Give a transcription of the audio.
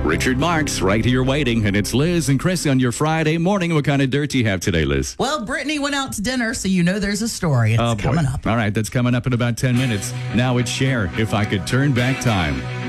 Richard Marks right here waiting, and it's Liz and Chris on your Friday morning. What kind of dirt do you have today, Liz? Well, Brittany went out to dinner, so you know there's a story. It's coming up. All right, that's coming up in about 10 minutes. Now it's Cher, If I Could Turn Back Time.